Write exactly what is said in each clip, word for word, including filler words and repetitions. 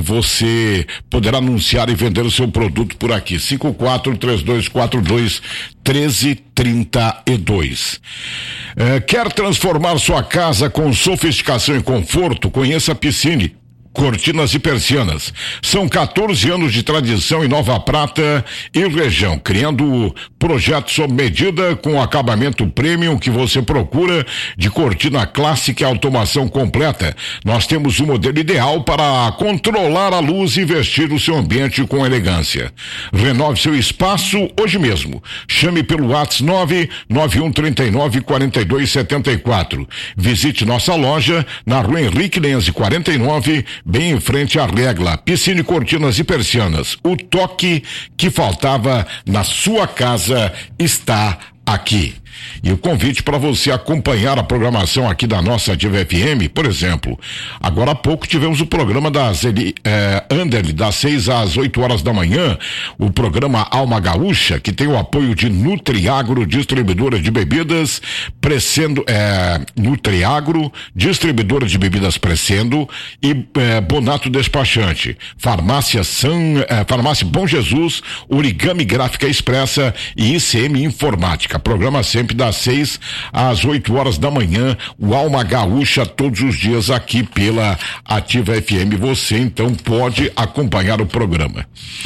você poderá anunciar e vender o seu produto por aqui. cinco quatro três dois quatro dois três três dois. É, quer transformar sua casa com sofisticação e conforto? Conheça a Piscine Cortinas e Persianas. São quatorze anos de tradição em Nova Prata e região, criando projetos sob medida com acabamento premium que você procura, de cortina clássica e automação completa. Nós temos o modelo ideal para controlar a luz e vestir o seu ambiente com elegância. Renove seu espaço hoje mesmo. Chame pelo WhatsApp nove nove um três nove quatro dois sete quatro. Visite nossa loja na Rua Henrique Lenze quarenta e nove, bem em frente à Regla. Piscine Cortinas e Persianas. O toque que faltava na sua casa está aqui. E o convite para você acompanhar a programação aqui da nossa Ativa F M, por exemplo, agora há pouco tivemos o programa das eh, Anderle, das seis às oito horas da manhã, o programa Alma Gaúcha, que tem o apoio de Nutriagro, distribuidora de bebidas, Crescendo, eh, Nutriagro, distribuidora de bebidas Crescendo e eh, Bonato Despachante, Farmácia San, eh, Farmácia Bom Jesus, Origami Gráfica Expressa e I C M Informática. Programa sempre das seis às oito horas da manhã, o Alma Gaúcha, todos os dias aqui pela Ativa F M. Você então pode acompanhar o programa.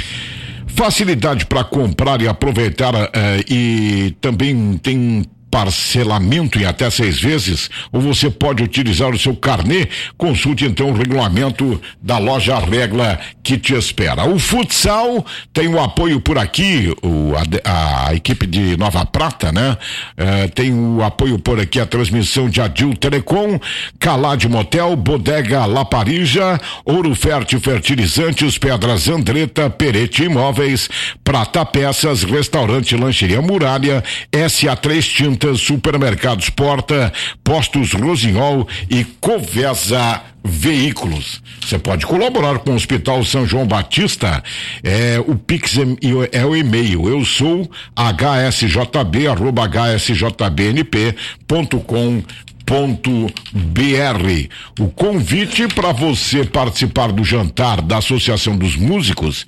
Facilidade para comprar e aproveitar, eh, e também tem parcelamento em até seis vezes, ou você pode utilizar o seu carnê. Consulte então o regulamento da loja Regla que te espera. O futsal tem o apoio por aqui, o, a, a equipe de Nova Prata, né? É, tem o apoio por aqui, a transmissão de Adil Telecom, Calade Motel, Bodega La Parija, Ouro Fértil Fertilizantes, Pedras Andretta, Perete Imóveis, Prata Peças, Restaurante Lancheria Muralha, S A três Tintas, Supermercados Porta, Postos Rosinhol e Covesa Veículos. Você pode colaborar com o Hospital São João Batista, é, o Pix é, é o e-mail, eu sou h s j b arroba h s j b n p ponto com ponto b r. O convite para você participar do jantar da Associação dos Músicos,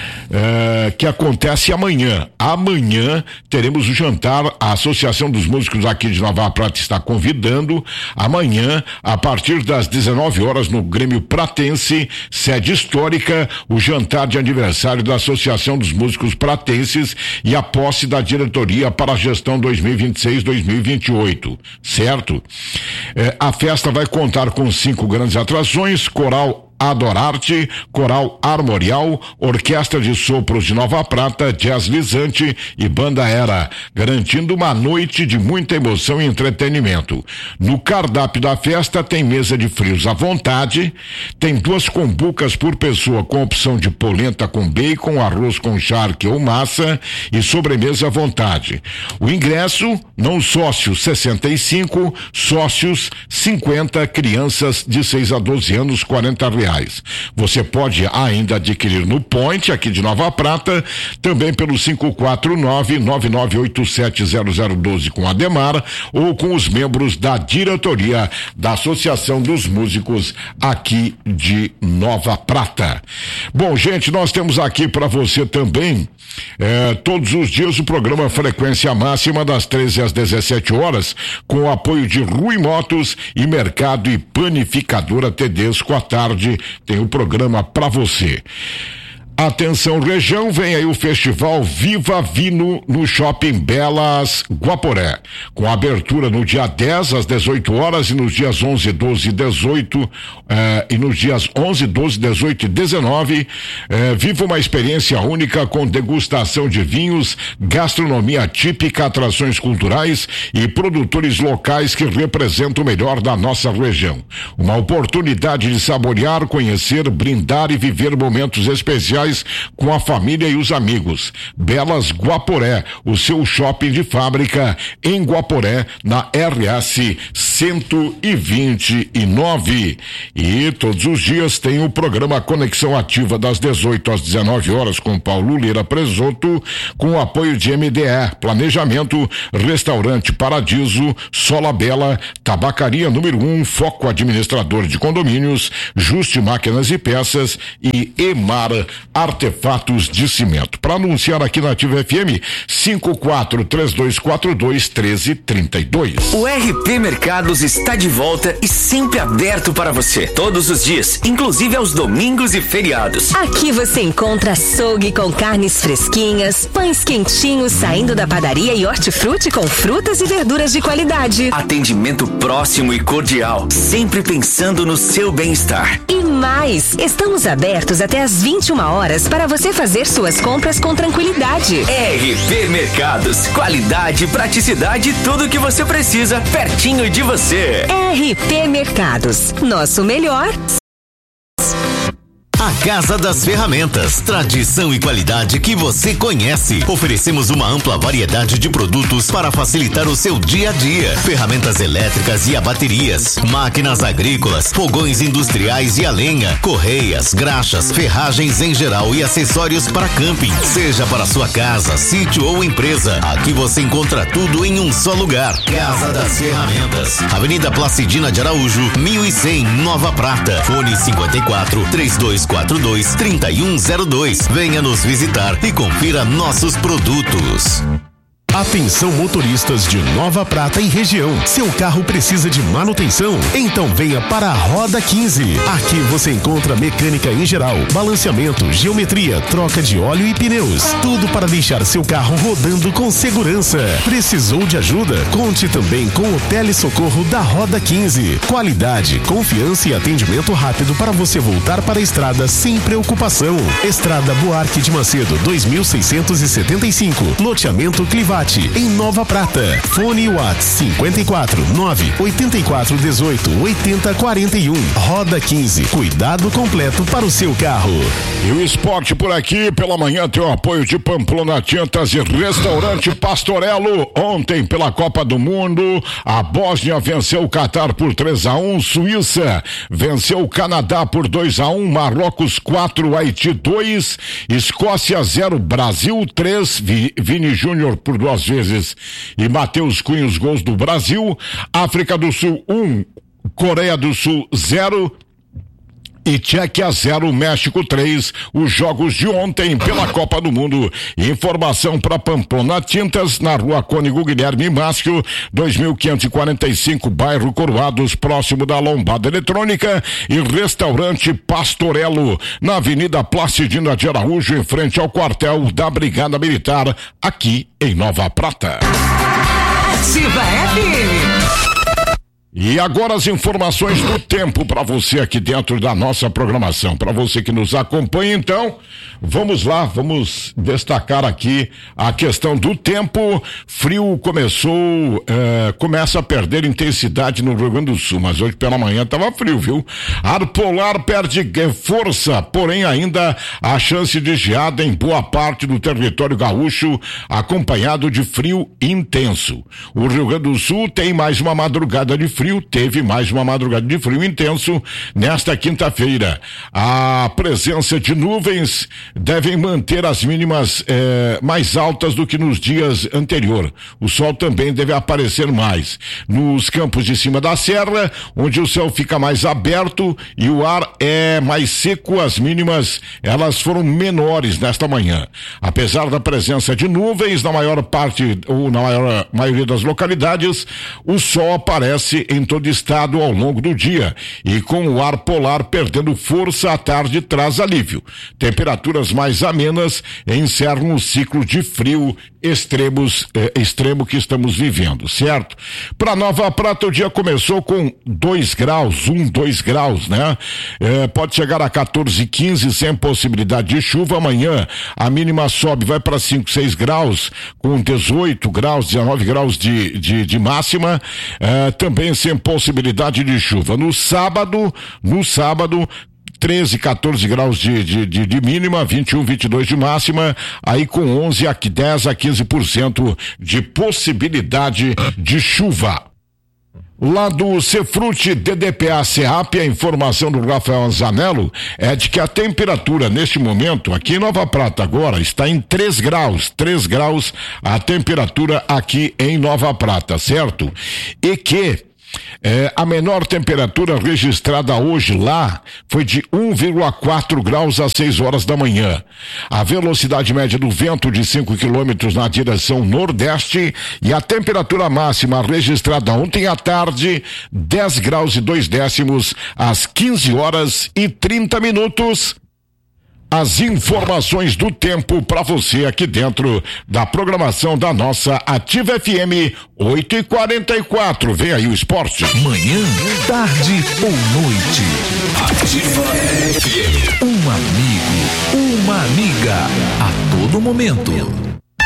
é, que acontece amanhã. Amanhã teremos o jantar. A Associação dos Músicos aqui de Nova Prata está convidando amanhã, a partir das dezenove horas, no Grêmio Pratense, sede histórica, o jantar de aniversário da Associação dos Músicos Pratenses e a posse da diretoria para a gestão dois mil e vinte e seis, dois mil e vinte e oito, certo? É, a festa vai contar com cinco grandes atrações: Coral Adorarte, Coral Armorial, Orquestra de Sopros de Nova Prata, Jazz Lisante e Banda Era, garantindo uma noite de muita emoção e entretenimento. No cardápio da festa tem mesa de frios à vontade, tem duas combucas por pessoa com opção de polenta com bacon, arroz com charque ou massa e sobremesa à vontade. O ingresso, não sócios sessenta e cinco, sócios cinquenta, crianças de seis a doze anos quarenta reais. Você pode ainda adquirir no Point, aqui de Nova Prata, também pelo cinco quatro nove, nove nove oito sete, zero zero um dois com Ademar, ou com os membros da diretoria da Associação dos Músicos aqui de Nova Prata. Bom, gente, nós temos aqui para você também, eh, todos os dias, o programa Frequência Máxima, das treze às dezessete horas, com o apoio de Rui Motos e Mercado e Panificadora Tedesco. À tarde tem o programa para você. Atenção região, vem aí o festival Viva Vino no Shopping Belas Guaporé, com abertura no dia dez às dezoito horas e nos dias onze, doze e dezoito eh, e nos dias onze, doze, dezoito e dezenove. Eh, viva uma experiência única com degustação de vinhos, gastronomia típica, atrações culturais e produtores locais que representam o melhor da nossa região. Uma oportunidade de saborear, conhecer, brindar e viver momentos especiais especiais com a família e os amigos. Belas Guaporé, o seu shopping de fábrica em Guaporé, na R S cento e vinte e nove. E todos os dias tem o programa Conexão Ativa das dezoito às dezenove horas com Paulo Lira Presoto, com o apoio de M D E, Planejamento, Restaurante Paradiso, Sola Bela, Tabacaria número um, Foco Administrador de Condomínios, Juste Máquinas e Peças e Emar Artefatos de Cimento. Para anunciar aqui na Ativa F M, cinco quatro três dois quatro dois um três três dois. O R P Mercados está de volta e sempre aberto para você, todos os dias, inclusive aos domingos e feriados. Aqui você encontra açougue com carnes fresquinhas, pães quentinhos saindo da padaria e hortifruti com frutas e verduras de qualidade. Atendimento próximo e cordial, sempre pensando no seu bem-estar. E mais, estamos abertos até às vinte e uma horas para você fazer suas compras com tranquilidade. R P Mercados, qualidade, praticidade e tudo o que você precisa pertinho de você. R P Mercados, nosso melhor. A Casa das Ferramentas, tradição e qualidade que você conhece. Oferecemos uma ampla variedade de produtos para facilitar o seu dia a dia. Ferramentas elétricas e a baterias, máquinas agrícolas, fogões industriais e a lenha, correias, graxas, ferragens em geral e acessórios para camping. Seja para sua casa, sítio ou empresa, aqui você encontra tudo em um só lugar. Casa das Ferramentas, Avenida Placidina de Araújo, mil e cem, Nova Prata. Fone cinquenta e quatro, três dois quatro dois, três um zero dois. Venha nos visitar e confira nossos produtos. Atenção motoristas de Nova Prata e região. Seu carro precisa de manutenção? Então venha para a Roda quinze. Aqui você encontra mecânica em geral, balanceamento, geometria, troca de óleo e pneus. Tudo para deixar seu carro rodando com segurança. Precisou de ajuda? Conte também com o telesocorro da Roda quinze. Qualidade, confiança e atendimento rápido para você voltar para a estrada sem preocupação. Estrada Buarque de Macedo, dois mil seiscentos e setenta e cinco. Loteamento Clivate, em Nova Prata. Fone WhatsApp cinquenta e quatro, nove oitenta e quatro, dezoito, oitenta, quarenta e um. Roda quinze, cuidado completo para o seu carro. E o esporte por aqui, pela manhã tem o apoio de Pamplona Tintas e Restaurante Pastorello. Ontem, pela Copa do Mundo, a Bósnia venceu o Catar por três a um, Suíça venceu o Canadá por dois a um, Marrocos quatro, Haiti dois, Escócia zero, Brasil três, Vini Júnior por duas vezes e Matheus Cunha os gols do Brasil. África do Sul um, Coreia do Sul zero e Tchequia zero, México três, os jogos de ontem pela Copa do Mundo. Informação para Pamplona Tintas, na Rua Cônigo Guilherme Máschio, dois mil quinhentos e quarenta e cinco, bairro Coroados, próximo da Lombada Eletrônica, e Restaurante Pastorello, na Avenida Placidina de Araújo, em frente ao quartel da Brigada Militar, aqui em Nova Prata. Ativa F M. E agora as informações do tempo para você aqui dentro da nossa programação. Para você que nos acompanha, então, vamos lá, vamos destacar aqui a questão do tempo. Frio começou, eh, começa a perder intensidade no Rio Grande do Sul, mas hoje pela manhã estava frio, viu? Ar polar perde força, porém ainda há chance de geada em boa parte do território gaúcho, acompanhado de frio intenso. O Rio Grande do Sul tem mais uma madrugada de frio. Frio, teve mais uma madrugada de frio intenso nesta quinta-feira. A presença de nuvens devem manter as mínimas eh, mais altas do que nos dias anteriores. O sol também deve aparecer mais. Nos campos de cima da serra, onde o céu fica mais aberto e o ar é mais seco, as mínimas elas foram menores nesta manhã. Apesar da presença de nuvens na maior parte ou na maior maioria das localidades, o sol aparece em todo o estado ao longo do dia e com o ar polar perdendo força à tarde traz alívio. Temperaturas mais amenas encerram o ciclo de frio extremos, eh, extremo que estamos vivendo, certo? Para Nova Prata o dia começou com dois graus, um, dois graus, né? Eh, pode chegar a quatorze, quinze sem possibilidade de chuva. Amanhã a mínima sobe, vai para cinco, seis graus, com dezoito graus, dezenove graus de, de, de máxima, eh, também sem possibilidade de chuva. No sábado, no sábado, treze, quatorze graus de, de, de, de mínima, vinte e um, vinte e dois de máxima, aí com onze a dez a quinze por cento de possibilidade de chuva. Lá do Cefrute D D P A SEAP, a informação do Rafael Zanello é de que a temperatura neste momento, aqui em Nova Prata agora, está em três graus, três graus a temperatura aqui em Nova Prata, certo? E que É, a menor temperatura registrada hoje lá foi de um vírgula quatro graus às seis horas da manhã. A velocidade média do vento de cinco quilômetros na direção nordeste e a temperatura máxima registrada ontem à tarde, dez graus e dois décimos às quinze horas e trinta minutos. As informações do tempo para você aqui dentro da programação da nossa Ativa F M oito e quarenta e quatro. Vem aí o esporte. Manhã, tarde ou noite. Ativa F M. Um amigo, uma amiga. A todo momento.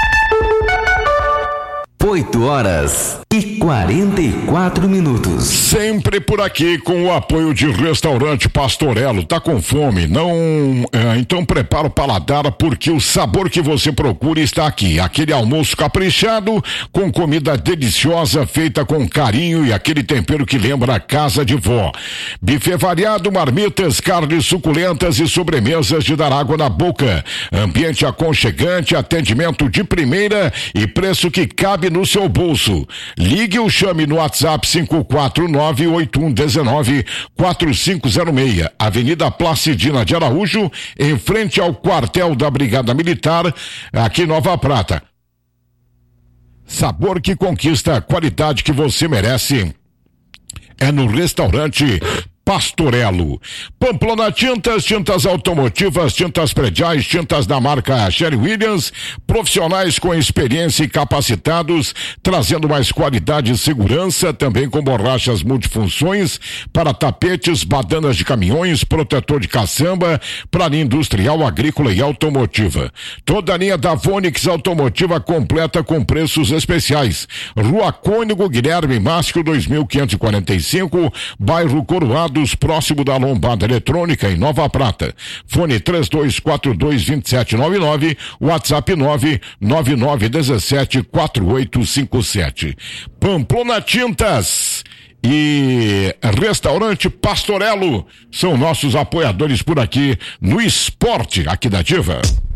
oito horas e quarenta e quatro minutos. Sempre por aqui com o apoio de Restaurante Pastorello. Tá com fome? Não? É, então prepara o paladar, porque o sabor que você procura está aqui. Aquele almoço caprichado com comida deliciosa feita com carinho e aquele tempero que lembra a casa de vó. Buffet variado, marmitas, carnes suculentas e sobremesas de dar água na boca. Ambiente aconchegante, atendimento de primeira e preço que cabe no seu bolso. Ligue ou chame no WhatsApp cinco quatro nove, oito um um nove, quatro cinco zero seis, Avenida Placidina de Araújo, em frente ao quartel da Brigada Militar, aqui em Nova Prata. Sabor que conquista a qualidade que você merece é no Restaurante Pastorello. Pamplona Tintas, tintas automotivas, tintas prediais, tintas da marca Sherwin Williams, profissionais com experiência e capacitados, trazendo mais qualidade e segurança, também com borrachas multifunções para tapetes, badanas de caminhões, protetor de caçamba, para linha industrial, agrícola e automotiva. Toda a linha da Vonix Automotiva completa com preços especiais. Rua Cônigo Guilherme Máscio, dois mil quinhentos e quarenta e cinco, bairro Coroado, próximo da Lombada Eletrônica, em Nova Prata. Fone três dois quatro dois, dois sete nove nove, WhatsApp nove nove nove um sete, quatro oito cinco sete. Pamplona Tintas e Restaurante Pastorello são nossos apoiadores por aqui no esporte, aqui da Ativa.